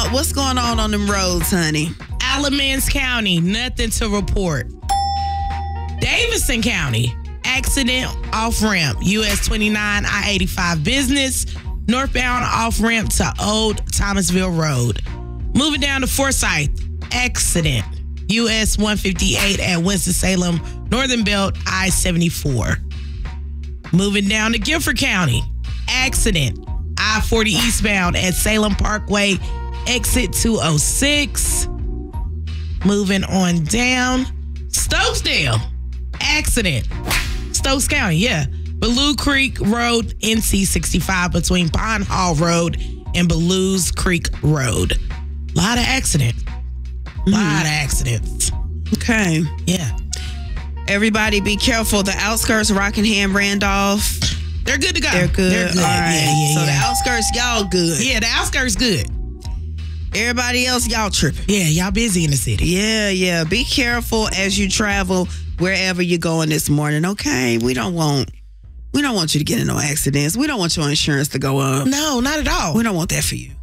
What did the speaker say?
What's going on them roads, honey? Alamance County, nothing to report. Davidson County, accident off-ramp. US 29 I-85 business, northbound off-ramp to Old Thomasville Road. Moving down to Forsyth, accident. US 158 at Winston-Salem, Northern Belt I-74. Moving down to Guilford County, accident. I-40 eastbound at Salem Parkway, exit 206. Moving on down, Stokesdale, accident. Stokes County, yeah. Bellew Creek Road, NC 65 between Pond Hall Road and Bellews Creek Road. Lot of accidents. Lot of accidents. Okay. Yeah. Everybody be careful. The outskirts, Rockingham, Randolph. They're good to go. They're good. They're good. All right. Yeah. The outskirts, y'all good. Yeah, the outskirts good. Everybody else, y'all tripping. Yeah, y'all busy in the city. Yeah. Be careful as you travel wherever you're going this morning, okay? We don't want you to get in no accidents. We don't want your insurance to go up. No, not at all. We don't want that for you.